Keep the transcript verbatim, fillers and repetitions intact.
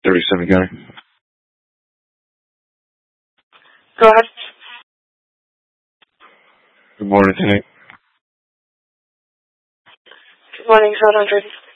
thirty-seven County. Go ahead. Good morning, Tonight. Good morning, seven hundred.